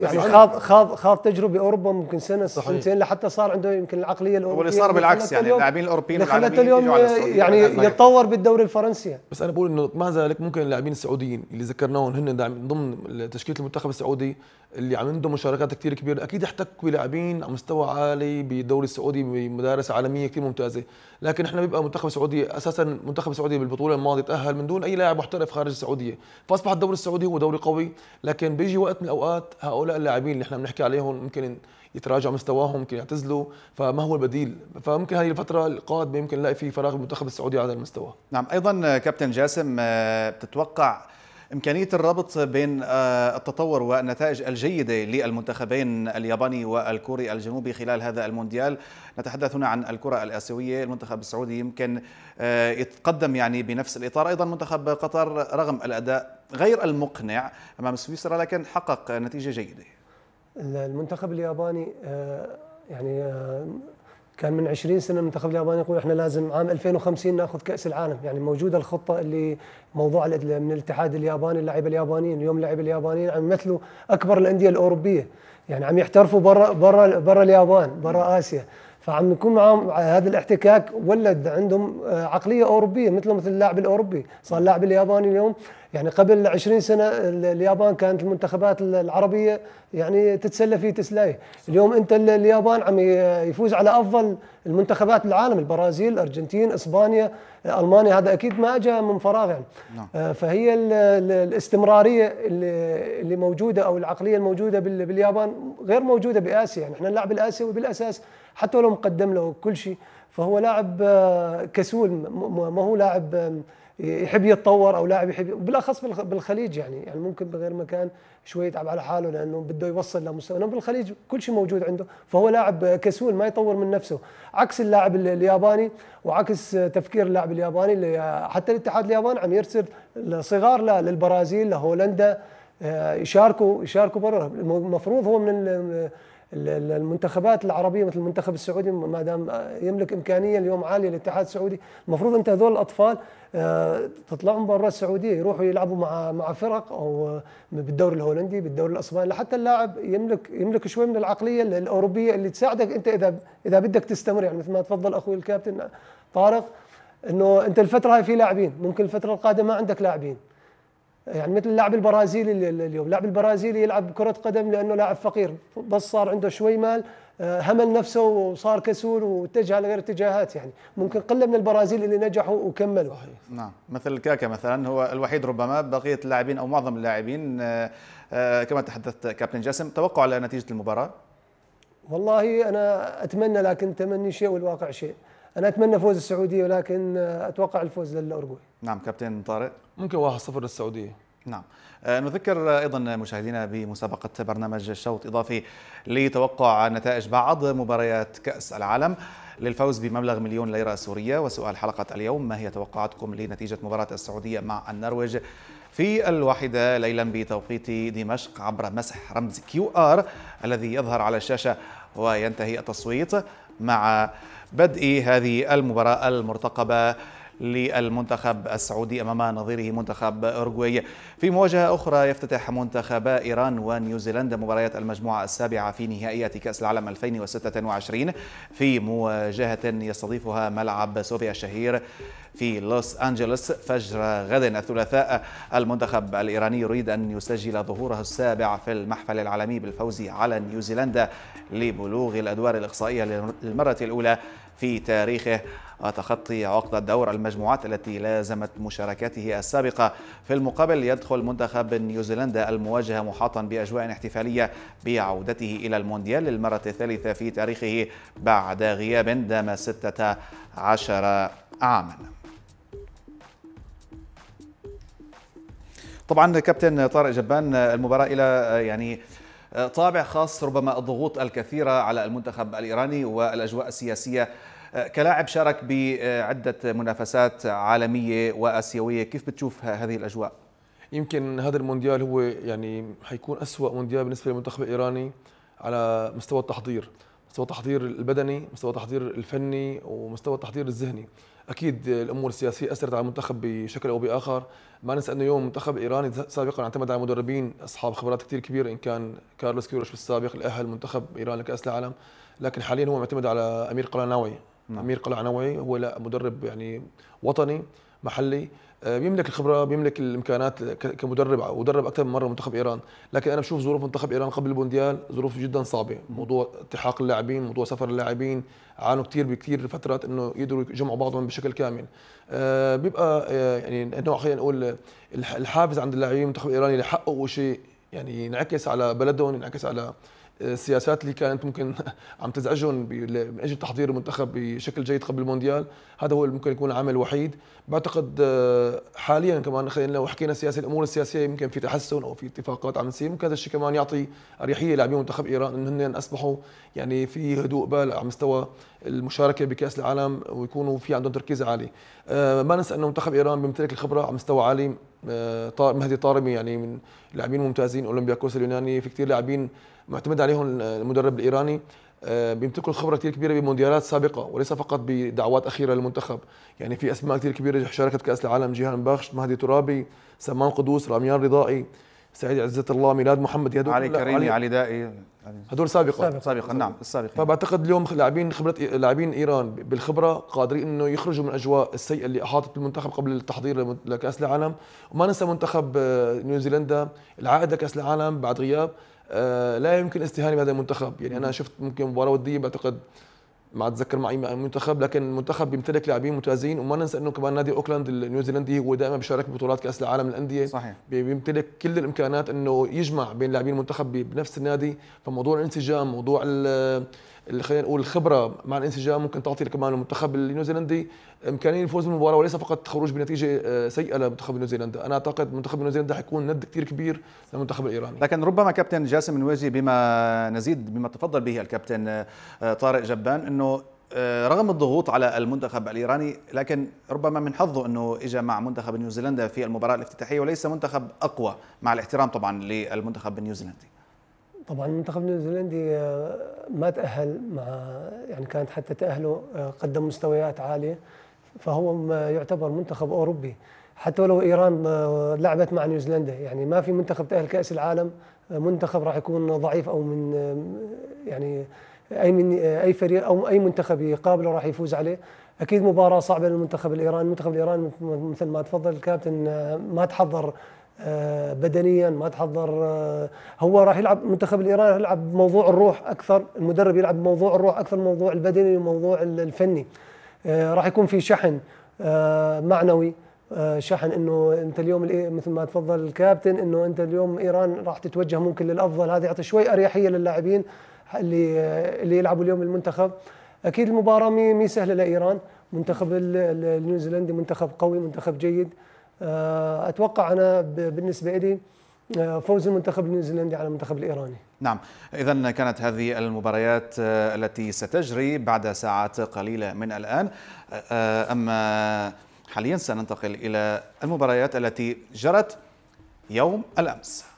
يعني خاض تجربه اوروبا ممكن سنه سنتين لحتى صار عنده يمكن العقليه الاوروبيه، واللي صار بالعكس يعني اللاعبين الاوروبيين اللي خلته اليوم يعني يتطور بالدوري الفرنسي. بس انا بقول انه مع ذلك ممكن اللاعبين السعوديين اللي ذكرناهم هن ضمن تشكيله المنتخب السعودي اللي عندهم مشاركات كثير كبيره، اكيد احتكوا بلاعبين على مستوى عالي بالدوري السعودي بمدارس عالميه كثير ممتازه، لكن احنا بيبقى منتخب سعودي اساسا منتخب سعودي بالبطوله الماضيه تاهل من دون اي لاعب محترف خارج السعوديه، فاصبح الدوري السعودي هو دوري قوي، لكن بيجي وقت من الاوقات هؤلاء اللاعبين اللي احنا بنحكي عليهم ممكن يتراجع مستواهم، ممكن يعتزلوا، فما هو البديل؟ فممكن هذه الفتره القادمه يمكن نلاقي في فراغ بالمنتخب السعودي على هذا المستوى. نعم. ايضا كابتن جاسم، بتتوقع إمكانية الربط بين التطور والنتائج الجيدة للمنتخبين الياباني والكوري الجنوبي خلال هذا المونديال؟ نتحدث هنا عن الكرة الآسيوية، المنتخب السعودي يمكن يتقدم يعني بنفس الإطار، أيضا منتخب قطر رغم الأداء غير المقنع أمام سويسرا لكن حقق نتيجة جيدة. المنتخب الياباني يعني كان من 20 سنة المنتخب الياباني يقول احنا لازم عام 2050 ناخذ كأس العالم، يعني موجودة الخطة اللي موضوع من الاتحاد الياباني، اللاعبين اليابانيين اليوم اللاعبين اليابانيين عم يمثلوا أكبر الأندية الأوروبية، يعني عم يحترفوا برا اليابان، برا آسيا، فعم يكون معهم هذا الاحتكاك، ولد عندهم عقلية أوروبية مثل اللاعب الأوروبي، صار اللاعب الياباني اليوم يعني قبل 20 سنة اليابان كانت المنتخبات العربية يعني تتسلى فيه تسلايه، اليوم انت اليابان عم يفوز على افضل المنتخبات العالم، البرازيل، الارجنتين، اسبانيا، المانيا، هذا اكيد ما اجى من فراغ يعني. فهي الاستمرارية اللي موجودة او العقلية الموجودة باليابان غير موجودة بآسيا، يعني احنا اللاعب الآسيوي بالاساس حتى لو مقدم له كل شيء فهو لاعب كسول، ما هو لاعب يحب يتطور او لاعب يحب، بالاخص بالخليج يعني ممكن بغير مكان شوي يتعب على حاله لانه بده يوصل لمستوى، بالخليج كل شيء موجود عنده، فهو لاعب كسول ما يطور من نفسه، عكس اللاعب الياباني وعكس تفكير اللاعب الياباني اللي حتى الاتحاد الياباني عم يرسل صغار للبرازيل لهولندا يشاركوا برا، المفروض هو من المنتخبات العربيه مثل المنتخب السعودي ما دام يملك امكانيه اليوم عاليه الاتحاد السعودي، المفروض انت هذول الاطفال تطلعهم برا السعوديه يروحوا يلعبوا مع فرق او بالدوري الهولندي بالدوري الاسباني، لحتى اللاعب يملك شوي من العقليه الاوروبيه اللي تساعدك انت اذا بدك تستمر، يعني مثل ما تفضل اخوي الكابتن طارق انه انت الفتره هاي في لاعبين، ممكن الفتره القادمه ما عندك لاعبين، يعني مثل اللاعب البرازيلي اليوم، اللاعب البرازيلي يلعب كرة قدم لأنه لاعب فقير، بس صار عنده شوي مال همل نفسه وصار كسول واتجه لغير اتجاهات، يعني ممكن قلة من البرازيل اللي نجحوا وكملوا. نعم، مثل كاكا مثلا هو الوحيد ربما، بقية اللاعبين أو معظم اللاعبين كما تحدثت كابتن جاسم. توقع على نتيجة المباراة؟ والله أنا أتمنى، لكن تمني شيء والواقع شيء، أنا أتمنى فوز السعودية ولكن أتوقع الفوز للأورجواي. نعم كابتن طارق. ممكن 1-0 للسعودية. نعم. نذكر أيضا مشاهدينا بمسابقة برنامج الشوط إضافي لتوقع نتائج بعض مباريات كأس العالم للفوز بمبلغ 1,000,000 ليرة سورية، وسؤال حلقة اليوم: ما هي توقعاتكم لنتيجة مباراة السعودية مع النرويج في 1 ليلا بتوقيت دمشق عبر مسح رمز QR الذي يظهر على الشاشة وينتهي التصويت مع بدء هذه المباراة المرتقبة للمنتخب السعودي أمام نظيره منتخب أورجواي. في مواجهة أخرى يفتتح منتخبا إيران ونيوزيلندا مباريات المجموعة السابعة في نهائيات كأس العالم 2026 في مواجهة يستضيفها ملعب سوفيا الشهير في لوس أنجلوس فجر غد الثلاثاء. المنتخب الإيراني يريد أن يسجل ظهوره السابع في المحفل العالمي بالفوز على نيوزيلندا لبلوغ الأدوار الإقصائية للمرة الأولى في تاريخه وتخطي عقدة دور المجموعات التي لازمت مشاركاته السابقة. في المقابل يدخل منتخب نيوزيلندا المواجهة محاطا بأجواء احتفالية بعودته إلى المونديال للمرة الثالثة في تاريخه بعد غياب دام 16 عاما. طبعا كابتن طارق جبان، المباراة إلى يعني طابع خاص، ربما الضغوط الكثيرة على المنتخب الإيراني والأجواء السياسية، كلاعب شارك بعدة منافسات عالمية وآسيوية، كيف بتشوف هذه الأجواء؟ يمكن هذا المونديال هو يعني حيكون أسوأ مونديال بالنسبة للمنتخب الإيراني على مستوى التحضير، مستوى التحضير البدني، مستوى التحضير الفني، ومستوى التحضير الذهني. اكيد الامور السياسيه اثرت على المنتخب بشكل او باخر. ما ننسى انه اليوم المنتخب الايراني سابقا اعتمد على مدربين اصحاب خبرات كثير كبيره، ان كان كارلوس كيروش في السابق اللي اهل منتخب ايران لكاس العالم، لكن حاليا هو معتمد على امير قلعناوي. امير قلعناوي هو لا مدرب يعني وطني محلي، بيملك الخبره، بيملك الامكانات كمدرب، ودرب اكثر من مره منتخب ايران. لكن انا بشوف ظروف منتخب ايران قبل المونديال ظروف جدا صعبه، موضوع التحاق اللاعبين، موضوع سفر اللاعبين، عانوا كثير بكثير فترات انه يقدروا يجمعوا بعضهم بشكل كامل. بيبقى يعني نوع خلينا نقول الحافز عند اللاعبين المنتخب الايراني ليحققوا شيء يعني ينعكس على بلدهم، ينعكس على السياسات اللي كانت ممكن عم تزعجهم من اجل تحضير المنتخب بشكل جيد قبل المونديال. هذا هو ممكن يكون العامل الوحيد. بعتقد حاليا كمان خلينا لو حكينا سياسه، الامور السياسيه يمكن في تحسن او في اتفاقات عم تصير، ممكن هذا الشيء كمان يعطي اريحيه لاعبين منتخب ايران ان هن اصبحوا يعني في هدوء بال على مستوى المشاركه بكاس العالم، ويكونوا في عندهم تركيز عالي. ما ننسى انه منتخب ايران بيمتلك الخبره على مستوى عالي. مهدي طارمي يعني من لاعبين ممتازين اولمبياكوس اليوناني، في كثير لاعبين معتمد عليهم المدرب الايراني، بيمتلكوا الخبره كثير كبيره بمونديالات سابقه وليس فقط بدعوات اخيره للمنتخب. يعني في اسماء كثير كبيره شاركت كاس العالم، جيهان بخش، مهدي ترابي، سمان قدوس، راميان رضائي، سعيد عزة الله، ميلاد محمد، علي كريمي، علي دائي، هدول سابقا نعم السابقين. فبعتقد اليوم لاعبين خبره، لاعبين ايران بالخبره قادرين انه يخرجوا من الاجواء السيئه اللي احاطت بالمنتخب قبل التحضير لكاس العالم. وما ننسى منتخب نيوزيلندا العائد لكاس العالم بعد غياب، لا يمكن استهانه بهذا المنتخب. يعني انا شفت ممكن مباراه وديه، بعتقد ما اتذكر مع اي منتخب، لكن المنتخب بيمتلك لاعبين ممتازين. وما ننسى انه كمان نادي اوكلاند النيوزيلندي هو دائما بيشارك ببطولات كاس العالم للانديه. صحيح. بيمتلك كل الامكانات انه يجمع بين لاعبين المنتخب بنفس النادي. فموضوع الانسجام، موضوع خلينا نقول الخبره مع الانسجام، ممكن تعطي كمان المنتخب النيوزيلندي امكانيه الفوز بالمباراه وليس فقط خروج بنتيجه سيئه لمنتخب نيوزيلندا. انا اعتقد منتخب نيوزيلندا حيكون ند كثير كبير للمنتخب الايراني. لكن ربما كابتن جاسم نواجي بما نزيد بما تفضل به الكابتن طارق جبان، انه رغم الضغوط على المنتخب الايراني، لكن ربما من حظه انه اجى مع منتخب نيوزيلندا في المباراه الافتتاحيه، وليس منتخب اقوى، مع الاحترام طبعا للمنتخب النيوزيلندي. طبعا المنتخب النيوزيلندي ما تأهل مع، يعني كانت حتى تأهله قدم مستويات عالية، فهو يعتبر منتخب أوروبي. حتى ولو إيران لعبت مع نيوزيلندا، يعني ما في منتخب تأهل كأس العالم منتخب راح يكون ضعيف أو من يعني أي فريق أو أي منتخب يقابله راح يفوز عليه. أكيد مباراة صعبة للمنتخب الإيراني. المنتخب الإيراني مثل ما تفضل الكابتن ما تحضر بدنيا، ما تحضر. هو راح يلعب المنتخب الايراني، راح يلعب بموضوع الروح اكثر، المدرب يلعب بموضوع الروح اكثر من الموضوع البدني والموضوع الفني. راح يكون في شحن معنوي، شحن انه انت اليوم مثل ما تفضل الكابتن، انه انت اليوم ايران راح تتوجه ممكن للافضل. هذا يعطي شوي اريحيه للاعبين اللي يلعبوا اليوم المنتخب. اكيد المباراه مي سهله لايران. منتخب النيوزيلندي منتخب قوي، منتخب جيد. اتوقع انا بالنسبه لي فوز المنتخب النيوزيلندي على المنتخب الايراني. نعم، اذا كانت هذه المباريات التي ستجري بعد ساعات قليله من الان. اما حاليا سننتقل الى المباريات التي جرت يوم الامس.